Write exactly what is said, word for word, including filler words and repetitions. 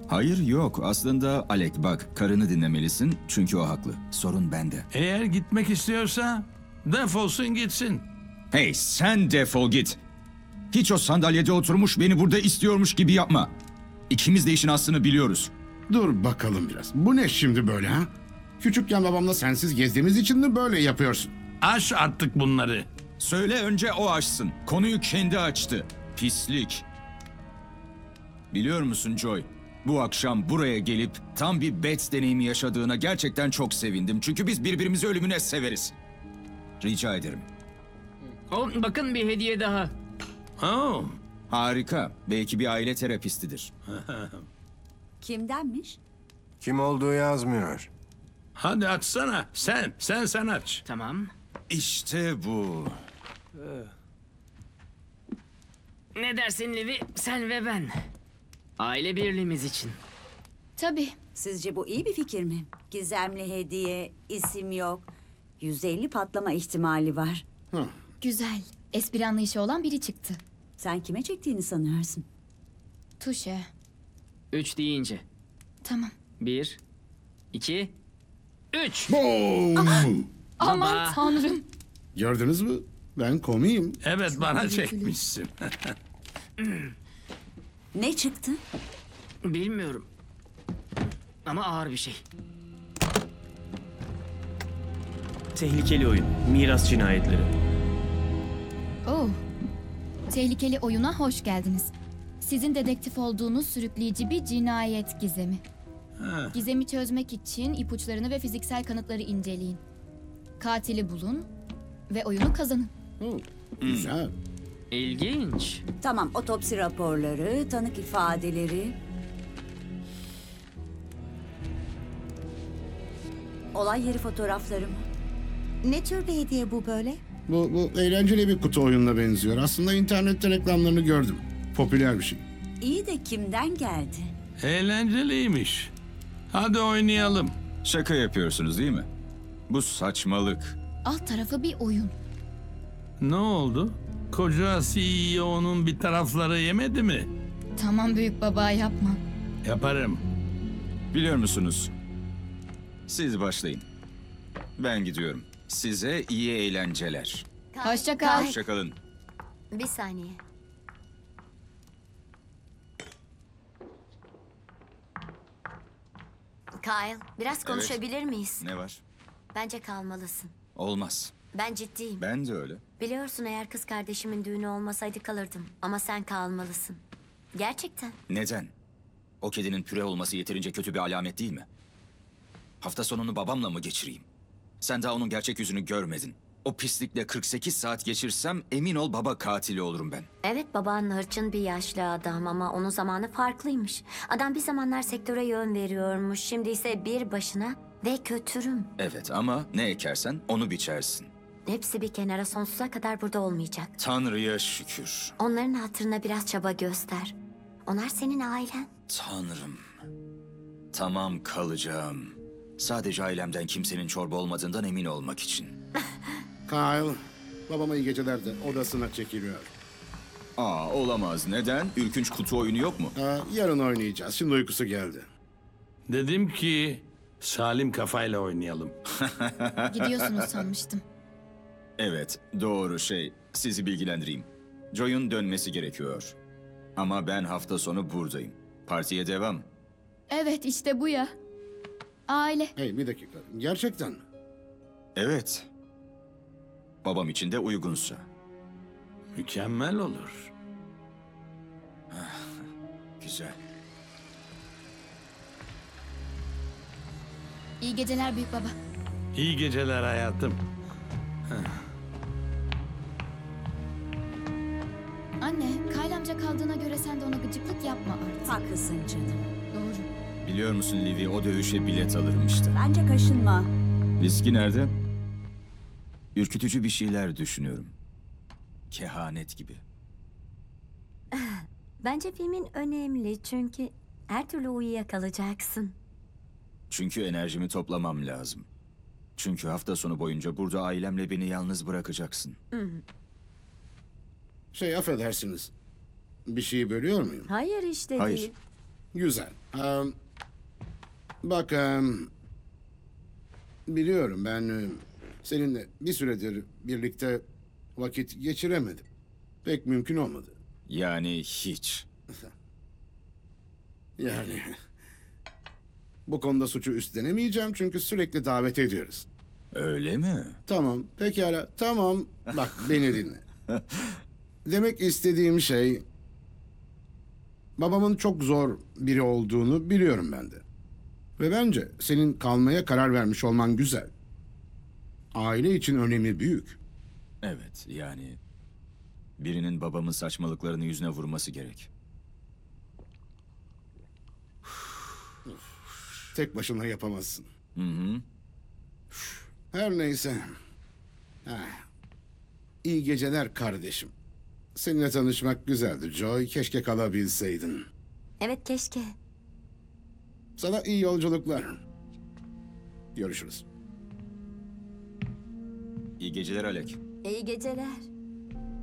Hayır yok. Aslında Alec bak karını dinlemelisin çünkü o haklı. Sorun bende. Eğer gitmek istiyorsa defolsun gitsin. Hey sen defol git. Hiç o sandalyede oturmuş beni burada istiyormuş gibi yapma. İkimiz de işin aslını biliyoruz. Dur bakalım biraz. Bu ne şimdi böyle ha? Küçükken babamla sensiz gezdiğimiz için mi böyle yapıyorsun? Aş artık bunları. Söyle önce o açsın. Konuyu kendi açtı. Pislik. Biliyor musun Joy? Bu akşam buraya gelip tam bir Bats deneyimi yaşadığına gerçekten çok sevindim. Çünkü biz birbirimizi ölümüne severiz. Rica ederim. Oh, bakın bir hediye daha. Oh, Harika. Belki bir aile terapistidir. Kimdenmiş? Kim olduğu yazmıyor. hadi açsana. Sen, sen sen aç. Tamam. İşte bu. Ne dersin Levi? Sen ve ben. Aile birliğimiz için. Tabii. Sizce bu iyi bir fikir mi? Gizemli hediye, isim yok. yüz elli patlama ihtimali var. Güzel. Espri anlayışı olan biri çıktı. Sen kime çektiğini sanıyorsun? Tuşe. Üç deyince. Tamam. Bir, iki, üç. Boom! Aman tanrım. Gördünüz mü? Ben komiyim. Evet bana çekmişsin. Ne çıktı? Bilmiyorum. Ama ağır bir şey. Tehlikeli oyun. Miras cinayetleri. Oh. Tehlikeli oyuna hoş geldiniz. Sizin dedektif olduğunuz sürükleyici bir cinayet gizemi. Gizemi çözmek için ipuçlarını ve fiziksel kanıtları inceleyin. Katili bulun ve oyunu kazanın. Güzel. İlginç. Tamam, otopsi raporları, tanık ifadeleri. Olay yeri fotoğrafları mı? Ne tür bir hediye bu böyle? Bu, bu eğlenceli bir kutu oyununa benziyor. Aslında internette reklamlarını gördüm. Popüler bir şey. İyi de kimden geldi? Eğlenceliymiş. Hadi oynayalım. Şaka yapıyorsunuz değil mi? Bu saçmalık. Alt tarafı bir oyun. Ne oldu? Koca C E O'nun bir tarafları yemedi mi? Tamam büyük baba yapma. Yaparım. Biliyor musunuz? Siz başlayın. Ben gidiyorum. Size iyi eğlenceler. Hoşça kal. Hoşçakalın. Bir saniye. Kyle, biraz konuşabilir miyiz? Ne var? Bence kalmalısın. Olmaz. Ben ciddiyim. Ben de öyle. Biliyorsun eğer kız kardeşimin düğünü olmasaydı kalırdım. Ama sen kalmalısın. Gerçekten. Neden? O kedinin püre olması yeterince kötü bir alamet değil mi? Hafta sonunu babamla mı geçireyim? Sen daha onun gerçek yüzünü görmedin. O pislikle kırk sekiz saat geçirsem emin ol baba katili olurum ben. Evet, baban hırçın bir yaşlı adam ama onun zamanı farklıymış. Adam bir zamanlar sektöre yön veriyormuş. Şimdi ise bir başına ve kötürüm. Evet ama ne ekersen onu biçersin. Hepsi bir kenara, sonsuza kadar burada olmayacak. Tanrı'ya şükür. Onların hatırına biraz çaba göster. Onlar senin ailen. Tanrım. Tamam kalacağım. Sadece ailemden kimsenin çorba olmadığından emin olmak için. Kyle, babama iyi geceler de odasına çekiliyor. Aa olamaz. Neden? Ürkünç kutu oyunu yok mu? Aa, yarın oynayacağız. Şimdi uykusu geldi. Dedim ki salim kafayla oynayalım. Gidiyorsunuz sanmıştım. Evet, doğru şey. Sizi bilgilendireyim. Joy'un dönmesi gerekiyor. Ama ben hafta sonu buradayım. Partiye devam. Evet işte bu ya. Aile. Hey bir dakika. Gerçekten mi? Evet. Babam için de uygunsa. Mükemmel olur. Güzel. İyi geceler büyük baba. İyi geceler hayatım. Anne, Kyle amca kaldığına göre sen de ona gıcıklık yapma artık. Haklısın canım. Doğru. Biliyor musun Livy, o dövüşe bilet alırım işte. Bence kaşınma. Viski nerede? Ürkütücü bir şeyler düşünüyorum. Kehanet gibi. Bence filmin önemli çünkü her türlü uyuyakalacaksın. Çünkü enerjimi toplamam lazım. Çünkü hafta sonu boyunca burada ailemle beni yalnız bırakacaksın. Şey affedersiniz. Bir şeyi bölüyor muyum? Hayır işte Hayır. değil. Güzel. Ee, bak, ee, biliyorum ben ee, seninle bir süredir birlikte vakit geçiremedim. Pek mümkün olmadı. Yani hiç. Yani bu konuda suçu üstlenemeyeceğim çünkü sürekli davet ediyoruz. Öyle mi? Tamam, pekala, tamam. Bak, beni dinle. Demek istediğim şey... Babamın çok zor biri olduğunu biliyorum ben de. Ve bence senin kalmaya karar vermiş olman güzel. Aile için önemi büyük. Evet, yani birinin babamın saçmalıklarını yüzüne vurması gerek. Tek başına yapamazsın. Hı hı. Her neyse. Ah. İyi geceler kardeşim. Seninle tanışmak güzeldi Joy. Keşke kalabilseydin. Evet, keşke. Sana iyi yolculuklar. Görüşürüz. İyi geceler Alek. İyi geceler.